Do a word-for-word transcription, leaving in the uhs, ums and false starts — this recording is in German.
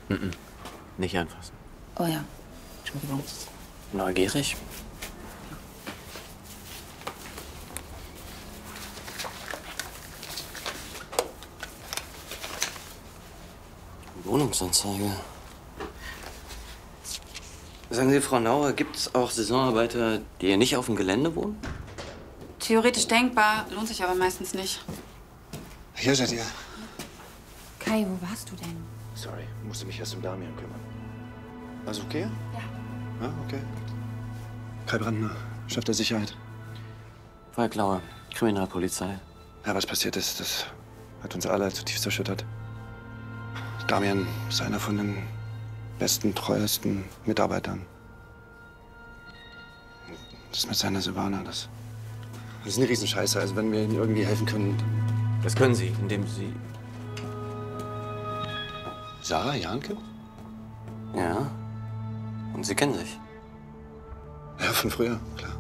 Mm-mm. Nicht anfassen. Oh ja. Entschuldigung. Neugierig? Wohnungsanzeige. Sagen Sie, Frau Nauer, gibt es auch Saisonarbeiter, die hier nicht auf dem Gelände wohnen? Theoretisch denkbar, lohnt sich aber meistens nicht. Hier seid ihr. Kai, wo warst du denn? Sorry, musste mich erst um Damian kümmern. Alles okay? Ja. Ja, okay. Kai Brandner, Chef der Sicherheit. Falk Lauer, Kriminalpolizei. Ja, was passiert ist, das hat uns alle zutiefst erschüttert. Damian ist einer von den besten, treuesten Mitarbeitern. Das mit seiner Silvana, das, das ist eine Riesenscheiße. Also wenn wir ihm irgendwie helfen können. Das können Sie, indem Sie... Sarah Jahnke? Ja. Und Sie kennen sich. Ja, von früher, klar.